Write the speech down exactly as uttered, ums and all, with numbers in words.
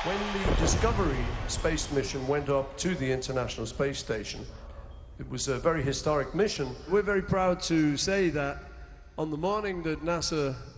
When the Discovery space mission went up to the International Space Station, it was a very historic mission. We're very proud to say that on the morning that NASA